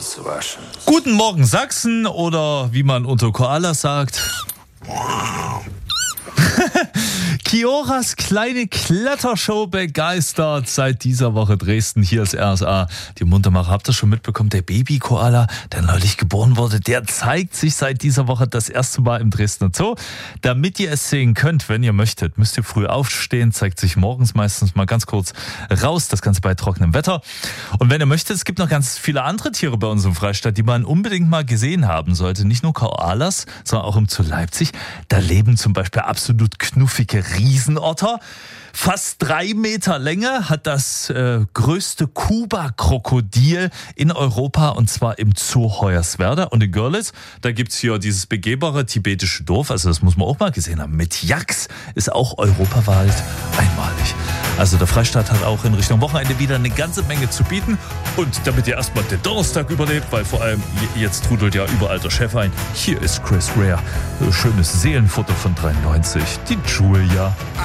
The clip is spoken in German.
auswaschen. Guten Morgen Sachsen oder wie man unter Koalas sagt. Kioras kleine Klettershow begeistert seit dieser Woche Dresden. Hier ist RSA. Die Muntermacher, habt ihr schon mitbekommen? Der Baby-Koala, der neulich geboren wurde, der zeigt sich seit dieser Woche das erste Mal im Dresdner Zoo. Damit ihr es sehen könnt, wenn ihr möchtet, müsst ihr früh aufstehen. Zeigt sich morgens meistens mal ganz kurz raus. Das Ganze bei trockenem Wetter. Und wenn ihr möchtet, es gibt noch ganz viele andere Tiere bei uns im Freistaat, die man unbedingt mal gesehen haben sollte. Nicht nur Koalas, sondern auch im Zoo Leipzig. Da leben zum Beispiel absolut knuffige Riesenotter. Fast 3 Meter Länge hat das größte Kuba-Krokodil in Europa, und zwar im Zoo Hoyerswerda. Und in Görlitz, da gibt's hier dieses begehbare tibetische Dorf, also das muss man auch mal gesehen haben, mit Yaks, ist auch europaweit einmalig. Also der Freistaat hat auch in Richtung Wochenende wieder eine ganze Menge zu bieten. Und damit ihr erstmal den Donnerstag überlebt, weil vor allem jetzt trudelt ja überall der Chef ein, hier ist Chris Rea. Schönes Seelenfutter von 93, die Julia.